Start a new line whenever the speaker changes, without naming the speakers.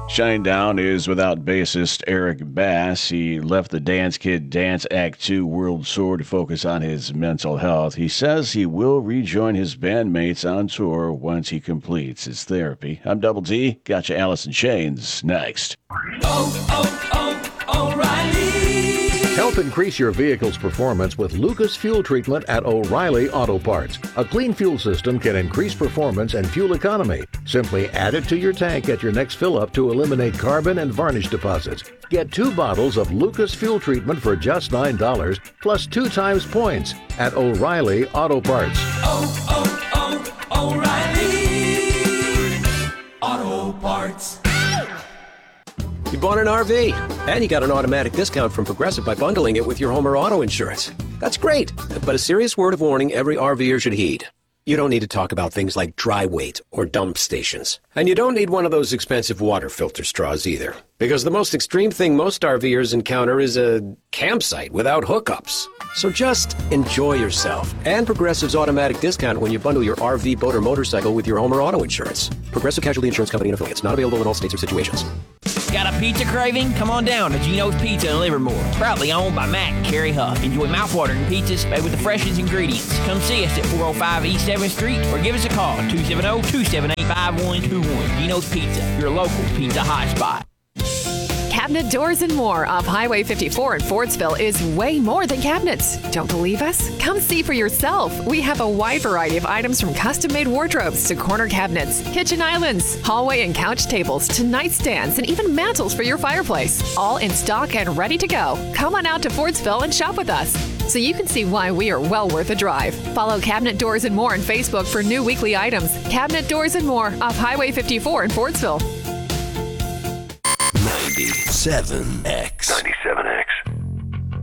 Shinedown is without bassist Eric Bass. He left the Dance Kid Dance Act 2 World Tour to focus on his mental health. He says he will rejoin his bandmates on tour once he completes his therapy. I'm Double D. Gotcha, Allison Chains. Next.
O'Reilly.
Help increase your vehicle's performance with Lucas Fuel Treatment at O'Reilly Auto Parts. A clean fuel system can increase performance and fuel economy. Simply add it to your tank at your next fill-up to eliminate carbon and varnish deposits. Get 2 bottles of Lucas Fuel Treatment for just $9, plus 2 times points at O'Reilly Auto Parts.
O'Reilly Auto Parts.
You bought an RV, and you got an automatic discount from Progressive by bundling it with your home or auto insurance. That's great, but a serious word of warning every RVer should heed. You don't need to talk about things like dry weight or dump stations. And you don't need one of those expensive water filter straws either. Because the most extreme thing most RVers encounter is a campsite without hookups. So just enjoy yourself. And Progressive's automatic discount when you bundle your RV, boat, or motorcycle with your home or auto insurance. Progressive Casualty Insurance Company and affiliates. Not available in all states or situations.
Got a pizza craving? Come on down to Gino's Pizza in Livermore. Proudly owned by Matt and Carrie Huff. Enjoy mouthwatering pizzas made with the freshest ingredients. Come see us at 405 East 7th Street or give us a call at 270-278-5121. Gino's Pizza, your local pizza hotspot.
Cabinet Doors and More off Highway 54 in Fordsville is way more than cabinets. Don't believe us? Come see for yourself. We have a wide variety of items from custom-made wardrobes to corner cabinets, kitchen islands, hallway and couch tables to nightstands and even mantles for your fireplace. All in stock and ready to go. Come on out to Fordsville and shop with us so you can see why we are well worth a drive. Follow Cabinet Doors and More on Facebook for new weekly items. Cabinet Doors and More off Highway 54 in Fordsville.
97X. 97X.